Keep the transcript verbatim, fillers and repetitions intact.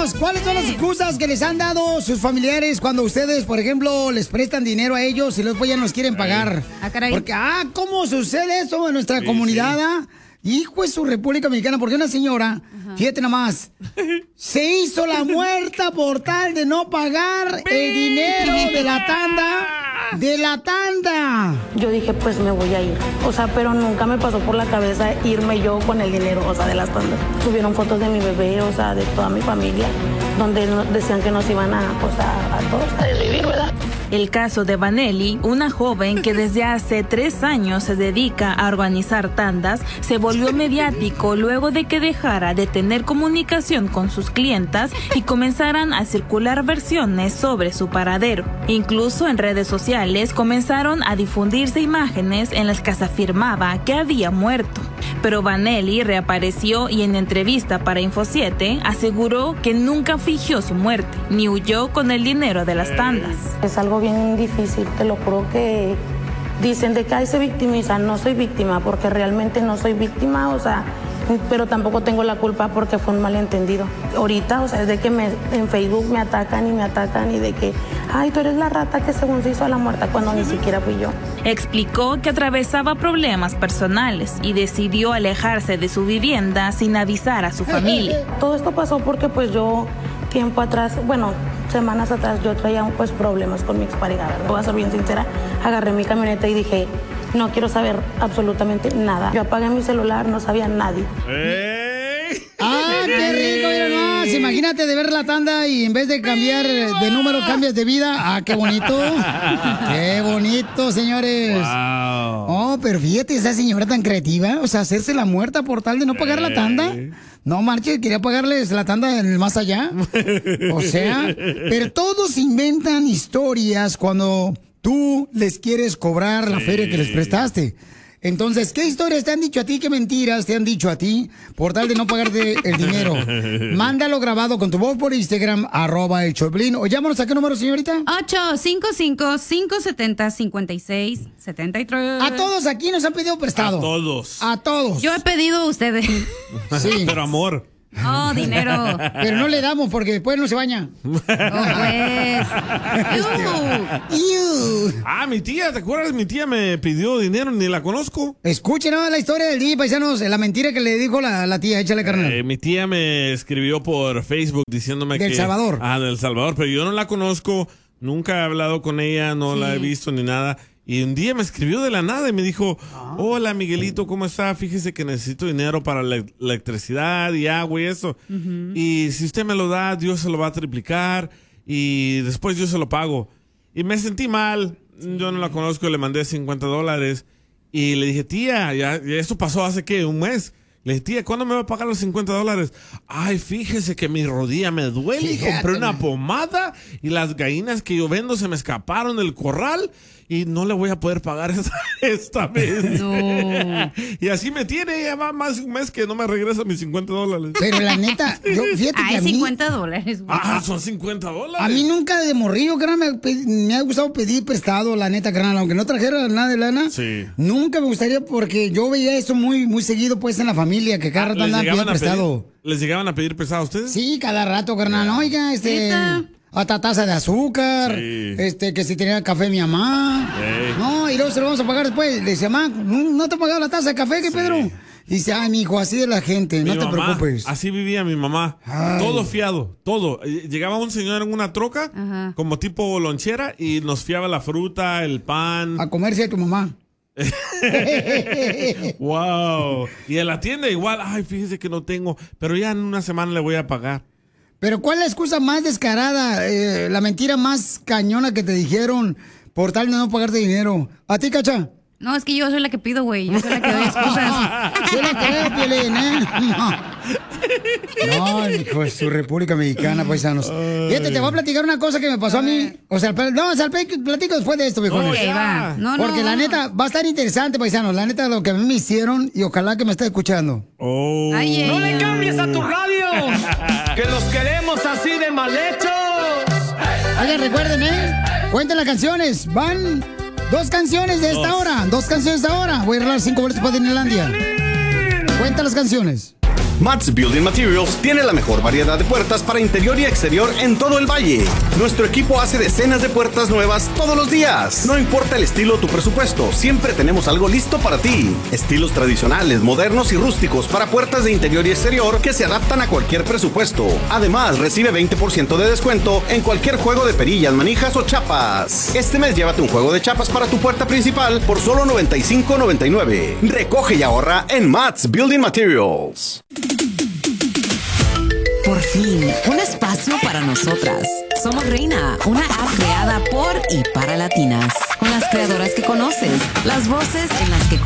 paisanos, ¿cuáles son las excusas que les han dado sus familiares cuando ustedes, por ejemplo, les prestan dinero a ellos y después ya nos quieren pagar? Ah, caray. Porque, ah, ¿cómo sucede eso en nuestra Sí, comunidad? sí. ah? Hijo de su República Mexicana, porque una señora, Ajá. fíjate nomás, se hizo la muerta por tal de no pagar el dinero de la tanda, de la tanda. Yo dije, pues me voy a ir. O sea, pero nunca me pasó por la cabeza irme yo con el dinero, o sea, de las tandas. Subieron fotos de mi bebé, o sea, de toda mi familia, donde no- decían que nos iban a, pues, a, a todos a desvivir, ¿verdad? El caso de Vanelli, una joven que desde hace tres años se dedica a organizar tandas, se volvió mediático luego de que dejara de tener comunicación con sus clientas y comenzaran a circular versiones sobre su paradero. Incluso en redes sociales comenzaron a difundirse imágenes en las que se afirmaba que había muerto. Pero Vanelli reapareció y en entrevista para Info siete aseguró que nunca fingió su muerte, ni huyó con el dinero de las tandas. Es algo bien difícil, te lo juro que dicen de que ahí se victimiza. No soy víctima porque realmente no soy víctima, o sea, pero tampoco tengo la culpa porque fue un malentendido. Ahorita, o sea, es de que me, en Facebook me atacan y me atacan y de que, ay, tú eres la rata que según se hizo a la muerta cuando ni siquiera fui yo. Explicó que atravesaba problemas personales y decidió alejarse de su vivienda sin avisar a su familia. Todo esto pasó porque pues yo tiempo atrás, bueno, semanas atrás yo traía pues problemas con mi expareja, ¿verdad? Voy a ser bien sincera, agarré mi camioneta y dije, no quiero saber absolutamente nada. Yo apagué mi celular, no sabía nadie. ¡Ah, qué rico! Mira nomás, imagínate de ver la tanda y en vez de cambiar de número, cambias de vida. ¡Ah, qué bonito! ¡Qué bonito, señores! Wow. Oh, pero fíjate, esa señora tan creativa, o sea, hacerse la muerta por tal de no pagar la tanda. No, marche, quería pagarles la tanda en el más allá. O sea, pero todos inventan historias cuando tú les quieres cobrar la feria que les prestaste. Entonces, ¿qué historias te han dicho a ti? ¿Qué mentiras te han dicho a ti por tal de no pagarte el dinero? Mándalo grabado con tu voz por Instagram, arroba el Choplin. O llámanos a qué número, señorita. ocho cinco cinco, cinco siete cero, cinco seis siete tres. A todos aquí nos han pedido prestado. A todos. A todos. Yo he pedido a ustedes. Sí. Pero amor. Oh, dinero. Pero no le damos porque después no se baña. Oh, pues. Iu. Iu. Ah, mi tía, ¿te acuerdas? Mi tía me pidió dinero, ni la conozco. Escuchen ¿no? la historia del día, paisanos. La mentira que le dijo la, la tía. Échale, carnal. Eh, mi tía me escribió por Facebook diciéndome que... Del Salvador. Ah, del Salvador, pero yo no la conozco, nunca he hablado con ella, no Sí. la he visto ni nada. Y un día me escribió de la nada y me dijo, hola Miguelito, ¿cómo está? Fíjese que necesito dinero para la electricidad y agua y eso. Y si usted me lo da, Dios se lo va a triplicar y después yo se lo pago. Y me sentí mal, yo no la conozco, le mandé cincuenta dólares y le dije, tía, ya, ya esto pasó hace, ¿qué? Un mes. Le dije, tía, ¿cuándo me va a pagar los cincuenta dólares? Ay, fíjese que mi rodilla me duele y Fíjate, compré una man. pomada y las gallinas que yo vendo se me escaparon del corral y no le voy a poder pagar esta, esta vez. No. Y así me tiene, ya va más de un mes que no me regresa mis cincuenta dólares. Pero la neta, yo, fíjate que Ay, a mí, cincuenta dólares, güey. Ah, son cincuenta dólares. a mí nunca de morrillo, carnal, me, pe- me ha gustado pedir prestado, la neta, carnal. Aunque no trajera nada de lana, Sí. nunca me gustaría porque yo veía eso muy, muy seguido, pues, en la familia, que cada rato ¿Les andaban pidiendo llegaban, a prestado. pedir, ¿Les llegaban a pedir prestado a ustedes? Sí, cada rato, carnal. Oiga, este... ¿Neta? Hasta taza de azúcar, Sí. este, que si tenía café mi mamá. Sí. No, y luego se lo vamos a pagar después. Le dice, mamá, ¿no, no te he pagado la taza de café, qué Pedro? Y dice, ay, mi hijo, así de la gente, Mi no te mamá, preocupes. Así vivía mi mamá. Ay. Todo fiado, todo. Eh, Llegaba un señor en una troca, Ajá. como tipo lonchera, y nos fiaba la fruta, el pan. A comerse a tu mamá. Wow. Y en la tienda igual, ay, fíjese que no tengo, pero ya en una semana le voy a pagar. Pero ¿cuál es la excusa más descarada, eh, la mentira más cañona que te dijeron por tal de no pagarte dinero? ¿A ti, Cacha? No, es que yo soy la que pido, güey. Yo soy la que doy excusas. Sí la creo, Piolín, ¿eh? No. No, hijo de su República Mexicana, paisanos. Fíjate, te voy a platicar una cosa que me pasó a mí. O sea, pero- no, o sea, platico después de esto, viejones. Ok, va. No, no. Porque la neta, va a estar interesante, paisanos. La neta, lo que a mí me hicieron y ojalá que me esté escuchando. Oh. Ay, eh. ¡No le cambies a tu radio! ¡Que los queremos así de mal hechos! Oigan, recuerden, ¿eh? Cuenten las canciones. Van dos canciones de esta Dos. hora. Dos canciones de esta hora. Voy a regalar cinco boletos para Disneylandia. Cuenta las canciones. Matt's Building Materials tiene la mejor variedad de puertas para interior y exterior en todo el valle. Nuestro equipo hace decenas de puertas nuevas todos los días. No importa el estilo o tu presupuesto, siempre tenemos algo listo para ti. Estilos tradicionales, modernos y rústicos para puertas de interior y exterior que se adaptan a cualquier presupuesto. Además, recibe veinte por ciento de descuento en cualquier juego de perillas, manijas o chapas. Este mes llévate un juego de chapas para tu puerta principal por solo noventa y cinco noventa y nueve. Recoge y ahorra en Matt's Building Materials. Por fin, un espacio para nosotras. Somos Reina, una app creada por y para latinas. Con las creadoras que conoces, las voces en las que